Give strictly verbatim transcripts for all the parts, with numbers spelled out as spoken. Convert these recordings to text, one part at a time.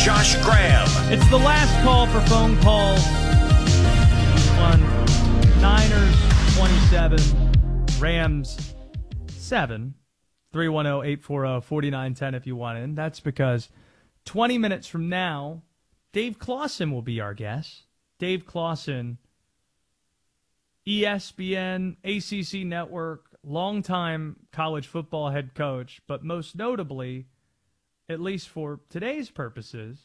Josh Graham. It's the last call for phone calls on Niners twenty-seven, Rams seven. three one zero, eight four zero, four nine one zero if you want in. That's because twenty minutes from now, Dave Clawson will be our guest. Dave Clawson, E S P N, A C C Network, longtime college football head coach, but most notably, at least for today's purposes,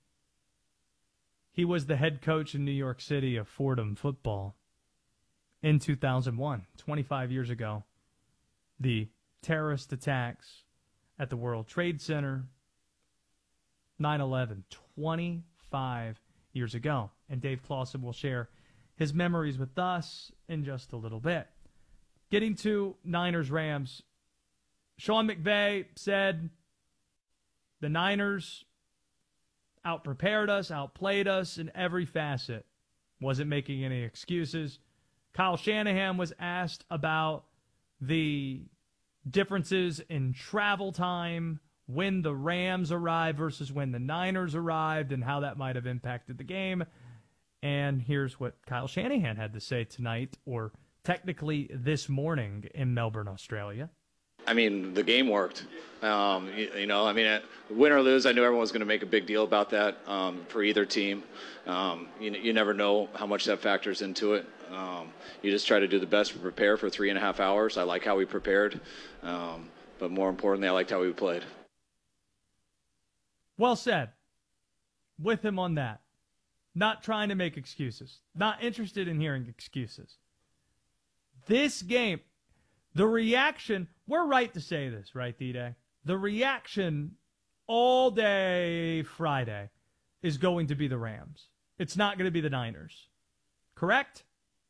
he was the head coach in New York City of Fordham football in two thousand one, twenty-five years ago. The terrorist attacks at the World Trade Center, nine eleven, twenty-five years ago. And Dave Clawson will share his memories with us in just a little bit. Getting to Niners-Rams, Sean McVay said the Niners outprepared us, outplayed us in every facet. Wasn't making any excuses. Kyle Shanahan was asked about the differences in travel time when the Rams arrived versus when the Niners arrived and how that might have impacted the game. And here's what Kyle Shanahan had to say tonight, or technically this morning in Melbourne, Australia. I mean, the game worked. Um, you, you know, I mean, win or lose, I knew everyone was going to make a big deal about that um, for either team. Um, you, you never know how much that factors into it. Um, you just try to do the best to prepare for three and a half hours. I like how we prepared, um, but more importantly, I liked how we played. Well said. With him on that. Not trying to make excuses. Not interested in hearing excuses. This game, the reaction, we're right to say this, right, D-Day? The reaction all day Friday is going to be the Rams. It's not going to be the Niners. Correct?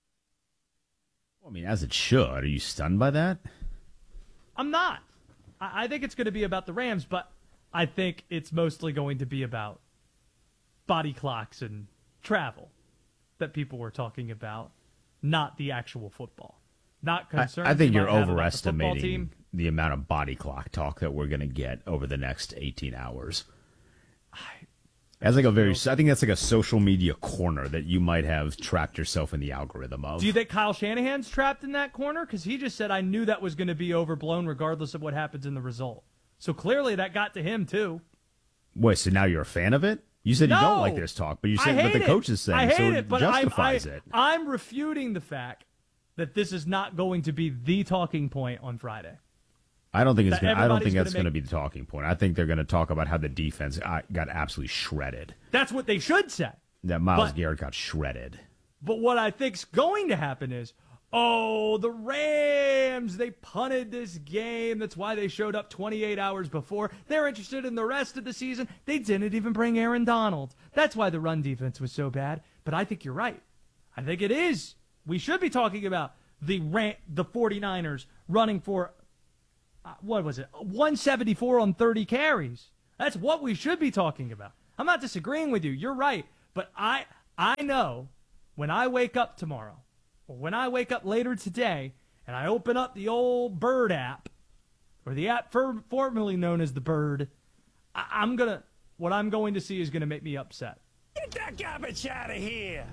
I mean, as it should. Are you stunned by that? I'm not. I, I think it's going to be about the Rams, but I think it's mostly going to be about body clocks and travel that people were talking about, not the actual football. Not concerned. I, I think you you're might have about the overestimating football team. the amount of body clock talk that we're going to get over the next eighteen hours. I, That's like a very. I think that's like a social media corner that you might have trapped yourself in the algorithm of. Do you think Kyle Shanahan's trapped in that corner? Because he just said, I knew that was going to be overblown regardless of what happens in the result. So clearly that got to him too. Wait, so now you're a fan of it? You said no, you don't like this talk, but you said but but the coach is saying I hate so it, it but justifies I, I, it. I'm refuting the fact that this is not going to be the talking point on Friday. I don't think it's. Gonna, I don't think that's going to be the talking point. I think they're going to talk about how the defense got absolutely shredded. That's what they should say. That Myles but, Garrett got shredded. But what I think's going to happen is, oh, the Rams, they punted this game. That's why they showed up twenty-eight hours before. They're interested in the rest of the season. They didn't even bring Aaron Donald. That's why the run defense was so bad. But I think you're right. I think it is. We should be talking about the ran- the 49ers running for, uh, what was it, one seventy-four on thirty carries. That's what we should be talking about. I'm not disagreeing with you. You're right. But I I know when I wake up tomorrow, or when I wake up later today, and I open up the old Bird app, or the app for, formerly known as the Bird, I, I'm gonna what I'm going to see is going to make me upset. Get that garbage out of here.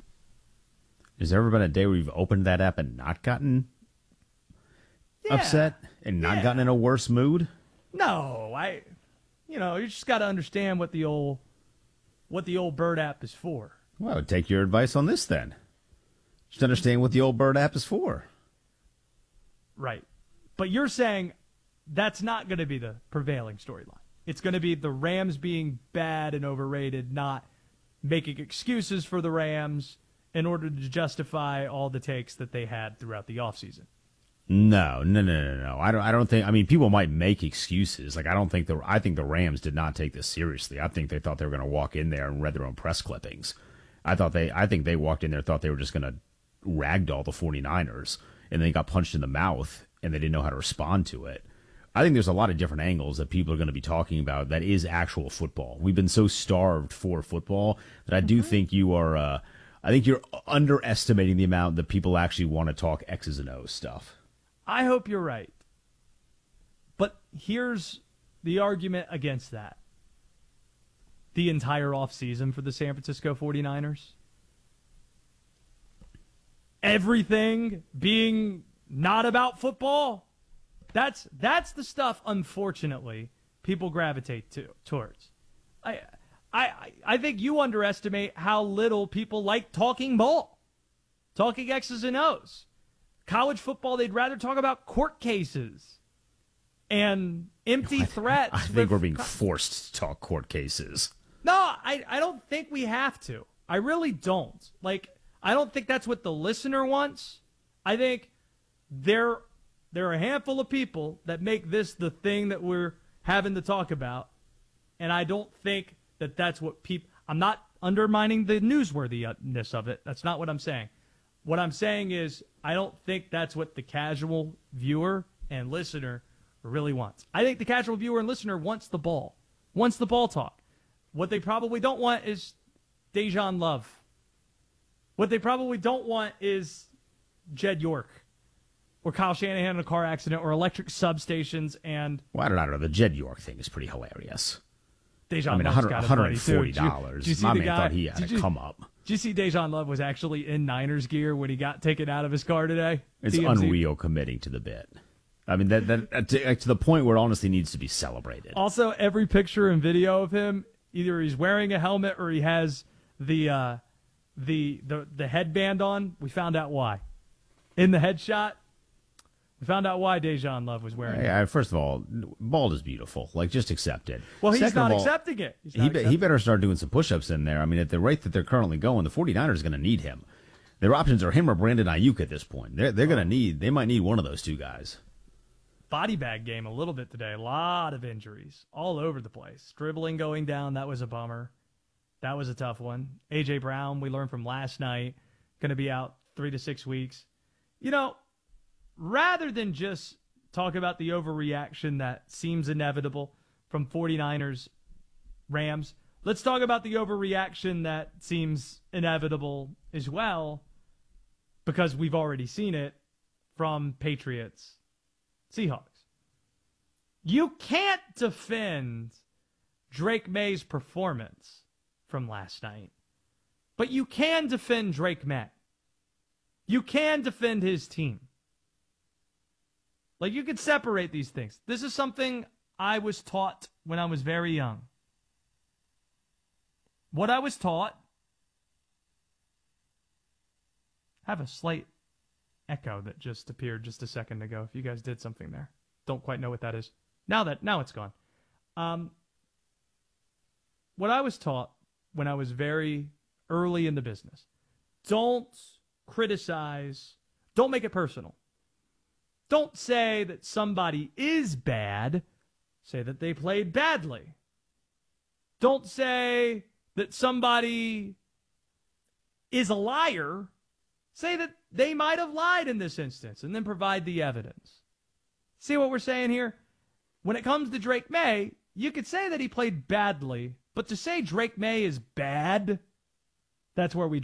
Has there ever been a day where you've opened that app and not gotten Yeah. upset and not Yeah. gotten in a worse mood? No, I, you know, you just got to understand what the old, what the old Bird app is for. Well, I would take your advice on this then. Just understand what the old Bird app is for. Right. But you're saying that's not going to be the prevailing storyline. It's going to be the Rams being bad and overrated, not making excuses for the Rams in order to justify all the takes that they had throughout the offseason. No, no, no, no, no. I don't. I don't think. I mean, people might make excuses. Like I don't think the. I think the Rams did not take this seriously. I think they thought they were going to walk in there and read their own press clippings. I thought they. I think they walked in there thought they were just going to ragdoll the 49ers, and they got punched in the mouth, and they didn't know how to respond to it. I think there's a lot of different angles that people are going to be talking about that is actual football. We've been so starved for football that I do mm-hmm. think you are. Uh, I think you're underestimating the amount that people actually want to talk X's and O's stuff. I hope you're right. But here's the argument against that. the entire offseason for the San Francisco forty-niners? Everything being not about football? That's that's the stuff, unfortunately, people gravitate to towards. I I I think you underestimate how little people like talking ball, talking X's and O's. College football, they'd rather talk about court cases and empty threats. I think we're being forced to talk court cases. No, I, I don't think we have to. I really don't. Like, I don't think that's what the listener wants. I think there, there are a handful of people that make this the thing that we're having to talk about, and I don't think that that's what people... I'm not undermining the newsworthiness of it. That's not what I'm saying. What I'm saying is I don't think that's what the casual viewer and listener really wants. I think the casual viewer and listener wants the ball, wants the ball talk. What they probably don't want is Dejan Love. What they probably don't want is Jed York or Kyle Shanahan in a car accident or electric substations and... Well, I don't know. The Jed York thing is pretty hilarious. Dejan I mean, Love's got one hundred forty it, buddy, dollars. Did you, did you My see man the guy, thought he had did to you, come up. Did you see Dejan Love was actually in Niners gear when he got taken out of his car today? It's T M Z. unreal committing to the bit. I mean, that, that to, to the point where it honestly needs to be celebrated. Also, every picture and video of him, either he's wearing a helmet or he has the uh, the the the headband on. We found out why. In the headshot, we found out why Dejan Love was wearing it. Yeah, first of all, bald is beautiful. Like, just accept it. Well, he's Second not of all, accepting it. He's He, not be, accepting he better start doing some push-ups in there. I mean, at the rate that they're currently going, the forty-niners are going to need him. Their options are him or Brandon Ayuk at this point. They're, they're going to need, they might need one of those two guys. Body bag game a little bit today. A lot of injuries all over the place. Dribbling going down. That was a bummer. That was a tough one. A J. Brown, we learned from last night, going to be out three to six weeks. You know, rather than just talk about the overreaction that seems inevitable from forty-niners Rams, let's talk about the overreaction that seems inevitable as well, because we've already seen it from Patriots Seahawks. You can't defend Drake May's performance from last night, but you can defend Drake May. You can defend his team. Like, you could separate these things. This is something I was taught when I was very young. What I was taught, I have a slight echo that just appeared just a second ago. If you guys did something there, don't quite know what that is. Now that now it's gone. Um, what I was taught when I was very early in the business: don't criticize, don't make it personal. Don't say that somebody is bad. Say that they played badly. Don't say that somebody is a liar. Say that they might have lied in this instance, and then provide the evidence. See what we're saying here? When it comes to Drake May, you could say that he played badly, but to say Drake May is bad, that's where we